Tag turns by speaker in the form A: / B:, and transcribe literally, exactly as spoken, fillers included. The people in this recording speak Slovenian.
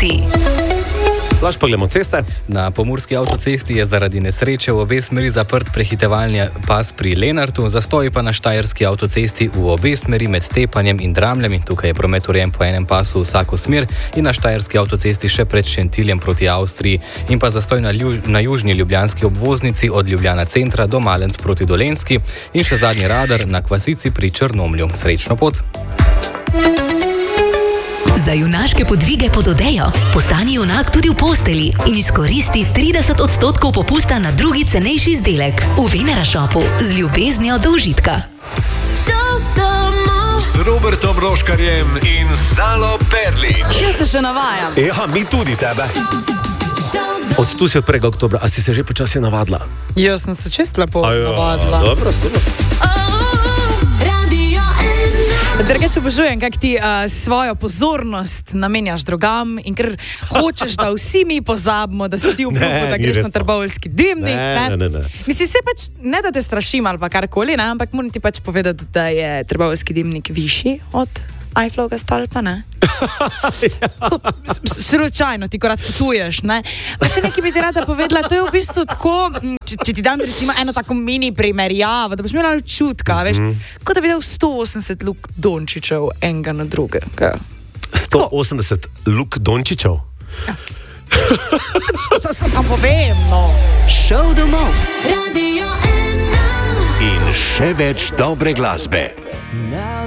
A: poti.
B: Laž pa gledamo ceste.
C: Na pomurski avtocesti je zaradi nesreče v obe smeri zaprt prehitevalni pas pri Lenartu, zastoji pa na štajerski avtocesti v obe smeri med Tepanjem in Dramljem. Tukaj je promet urejen po enem pasu vsako smer in na štajerski avtocesti še pred Šentiljem proti Avstriji in pa zastoj na, lju, na južni ljubljanski obvoznici od Ljubljana centra do Malenc proti Dolenjski in še zadnji radar na Kvasici pri Črnomlju. Srečno pot!
A: Za junaške podvige pod odejo postani junak tudi v posteli in izkoristi trideset odstotkov popusta na drugi cenejši izdelek v Venera Shopu z ljubeznijo do užitka.
D: S Robertom Roškarjem in Salo Perlič.
E: Jaz se še navajam.
B: Ja, mi tudi tebe. Od tu si od prvega oktobra, a si se že počasi navadila?
E: Jaz sem se čest lepo
B: Ajo,
E: navadila.
B: Dobro, super.
E: Drugače obožujem, kako ti uh, svojo pozornost namenjaš drugam in ker hočeš, da vsi mi pozabimo, da si ti v klubu, da greš na Trbovski dimnik.
B: Ne, ne, ne, ne.
E: Mislim, se pač ne da te strašim ali pa karkoli, ne, ampak moram ti pač povedati, da je Trbovski dimnik višji od Eiffelovega stolpa, ne? Ko, slučajno, ti ko rad potuješ, ne? Pa še nekaj bi ti rada povedala, to je v bistvu tako, če, če ti dam recimo eno tako mini primerjavo, da boš imela čutka, veš, mm-hmm. kot da bi dal sto osemdeset Luk Dončićev enega na drugega.
B: sto osemdeset Luk Dončićev?
E: Ja. Sam povem, no.
A: Šov domov.
D: In še več dobre glasbe.